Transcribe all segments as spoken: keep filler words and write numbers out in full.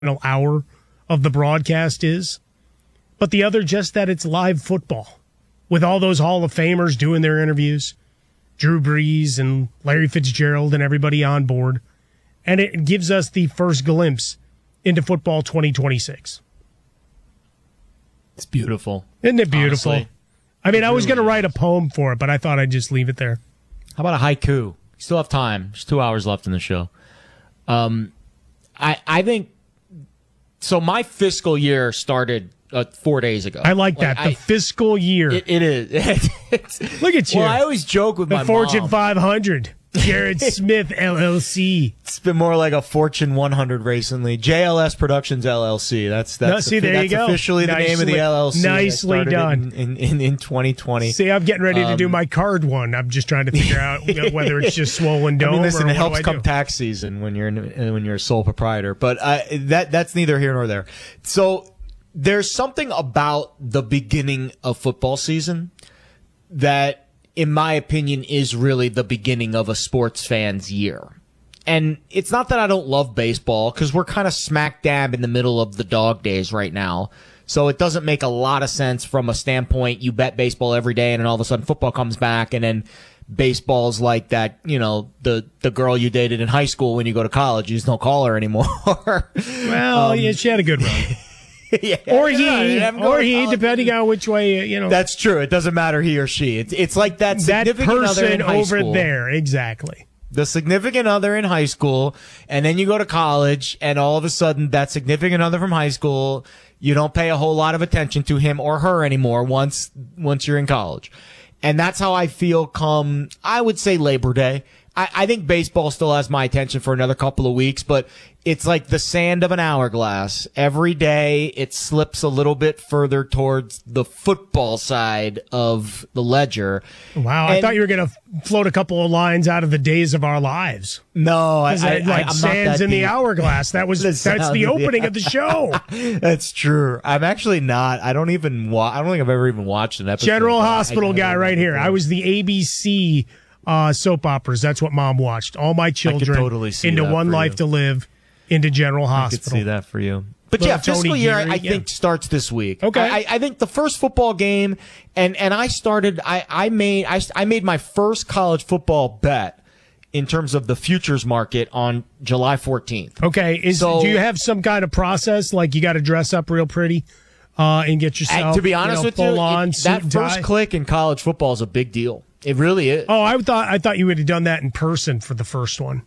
hour of the broadcast is, but the other just that it's live football with all those Hall of Famers doing their interviews, Drew Brees and Larry Fitzgerald and everybody on board, and it gives us the first glimpse into football twenty twenty-six. It's beautiful. Isn't it beautiful? Honestly. I mean, It I was really going to write a is. poem for it, but I thought I'd just leave it there. How about a haiku? You still have time. There's two hours left in the show. Um, I I think so. My fiscal year started uh, four days ago. I like that. I- the fiscal year. It, it is. It's- Look at you. Well, I always joke with the my Fortune mom. five hundred. Jared Smith, L L C. It's been more like a Fortune one hundred recently. J L S Productions L L C. That's that's, No, see, there that's you go. officially the name of the Nicely- L L C. I nicely started done. in, in, in, in twenty twenty. See, I'm getting ready to do Um, my card one. I'm just trying to figure out whether it's just swollen dome I mean, listen, or it what helps do I come do? tax season when you're in, uh, when you're a sole proprietor. But uh, that that's neither here nor there. So there's something about the beginning of football season that, in my opinion, is really the beginning of a sports fan's year. And it's not that I don't love baseball, because we're kind of smack dab in the middle of the dog days right now. So it doesn't make a lot of sense from a standpoint. You bet baseball every day, and then all of a sudden football comes back, and then baseball's like that, you know, the, the girl you dated in high school when you go to college. You just don't call her anymore. Well, Um, yeah, she had a good run. yeah, Or yeah, he, I'm or going to he, college. depending on which way, uh, you know. That's true. It doesn't matter he or she. It's, it's like that that significant other in person high over school. there. Exactly. The significant other in high school, and then you go to college, and all of a sudden that significant other from high school, you don't pay a whole lot of attention to him or her anymore once once you're in college. And that's how I feel come, I would say, Labor Day. I, I think baseball still has my attention for another couple of weeks, but it's like the sand of an hourglass. Every day it slips a little bit further towards the football side of the ledger. Wow, I And- thought you were going to float a couple of lines out of the days of our lives. No, I, 'Cause I, that, like I, I'm sands not that in the deep. hourglass. That was The that's sound the of the- opening of the show. That's true. I'm actually not. I don't even. Wa- I don't think I've ever even watched an episode. General but I- Hospital I- guy right here. I was the A B C uh, soap operas. That's what Mom watched. All my children totally see into that One for Life you. to Live, into General I could Hospital. see that for you. But Little yeah, fiscal Tony year I, Geary, I yeah. think starts this week. Okay. I, I think the first football game, and and I started. I I made I I made my first college football bet in terms of the futures market on July fourteenth. Okay, is So- do you have some kind of process like you got to dress up real pretty uh, and get yourself? And to be honest you know, with you, full on it- suit that and first tie? click in college football is a big deal. It really is. Oh, I thought I thought you would have done that in person for the first one.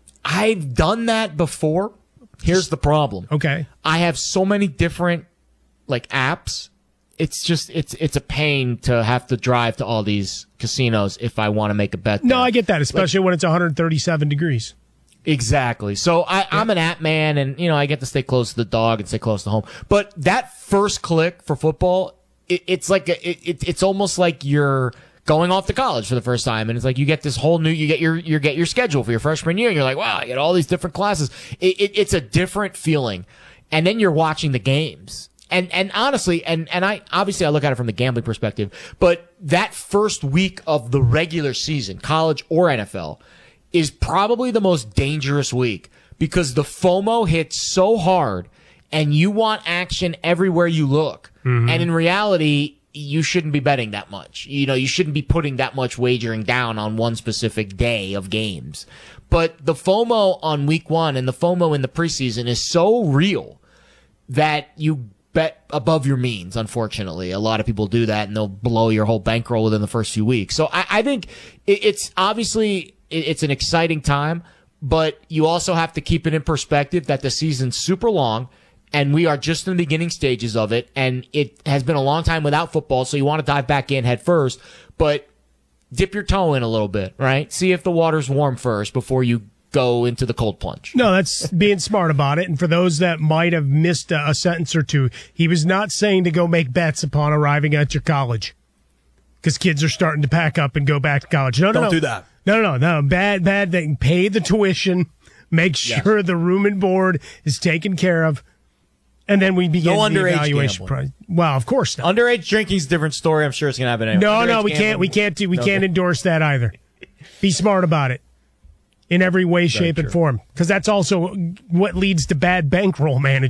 I've done that before. Here's the problem. Okay. I have so many different like apps. It's just it's it's a pain to have to drive to all these casinos if I want to make a bet. No, there. I get that, especially when it's one hundred thirty-seven degrees. Exactly. So I, I'm an app man, and you know I get to stay close to the dog and stay close to home. But that first click for football, it, it's like a, it, it, it's almost like you're going off to college for the first time, and it's like you get this whole new you get your you get your schedule for your freshman year, and you're like, wow, I get all these different classes. It, it, it's a different feeling, and then you're watching the games. And and honestly, and, and I obviously I look at it from the gambling perspective, but that first week of the regular season, college or N F L, is probably the most dangerous week because the FOMO hits so hard and you want action everywhere you look. Mm-hmm. And in reality, you shouldn't be betting that much. You know, you shouldn't be putting that much wagering down on one specific day of games. But the FOMO on week one and the FOMO in the preseason is so real that you bet above your means, unfortunately. A lot of people do that, and they'll blow your whole bankroll within the first few weeks. So I, I think it, it's obviously it, it's an exciting time, but you also have to keep it in perspective that the season's super long, and we are just in the beginning stages of it, and it has been a long time without football, so you want to dive back in head first, but dip your toe in a little bit, right? See if the water's warm first before you go into the cold plunge. No, that's being smart about it. And for those that might have missed a, a sentence or two, he was not saying to go make bets upon arriving at your college because kids are starting to pack up and go back to college. No, no, Don't no. do that. No, no, no, no. Bad, bad. They can pay the tuition, make sure Yes. the room and board is taken care of, and then we begin No the underage evaluation. gambling. Pro- well, of course not. Underage drinking's a different story. I'm sure it's going to happen anyway. No, no, Underage we can't. We gambling- can't do. We No, can't okay. endorse that either. Be smart about it. in every way, shape, true. and form. Because that's also what leads to bad bankroll management.